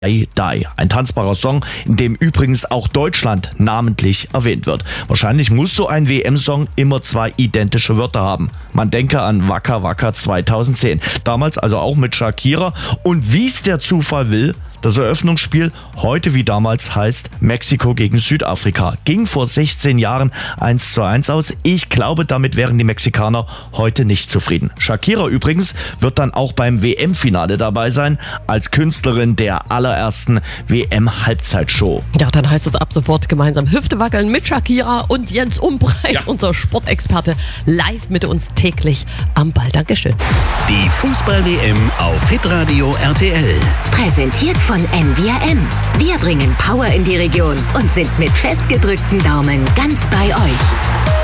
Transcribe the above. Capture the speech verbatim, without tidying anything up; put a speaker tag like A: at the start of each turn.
A: Die, ein tanzbarer Song, in dem übrigens auch Deutschland namentlich erwähnt wird. Wahrscheinlich muss so ein W M-Song immer zwei identische Wörter haben. Man denke an Waka Waka zweitausendzehn. Damals also auch mit Shakira. Und wie es der Zufall will, das Eröffnungsspiel heute wie damals heißt Mexiko gegen Südafrika. Ging vor sechzehn Jahren eins zu eins aus. Ich glaube, damit wären die Mexikaner heute nicht zufrieden. Shakira übrigens wird dann auch beim W M-Finale dabei sein, als Künstlerin der allerersten W M-Halbzeitshow.
B: Ja, dann heißt es ab sofort gemeinsam Hüfte wackeln mit Shakira und Jens Umbreit, ja. Unser Sportexperte, live mit uns täglich am Ball. Dankeschön.
C: Die Fußball-W M auf Hitradio R T L.
D: Präsentiert von N V R M. Wir bringen Power in die Region und sind mit festgedrückten Daumen ganz bei euch.